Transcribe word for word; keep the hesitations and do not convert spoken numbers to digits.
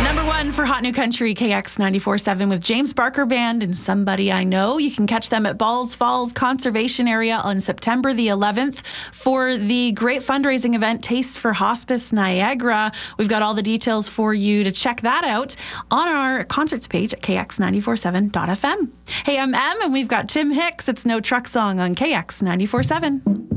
Number one for Hot New Country, K X ninety-four point seven with James Barker Band and Somebody I Know. You can catch them at Balls Falls Conservation Area on September the eleventh for the great fundraising event, Taste for Hospice Niagara. We've got all the details for you to check that out on our concerts page at K X nine four seven dot f m. Hey, I'm Em, and we've got Tim Hicks. It's No Truck Song on K X ninety-four point seven.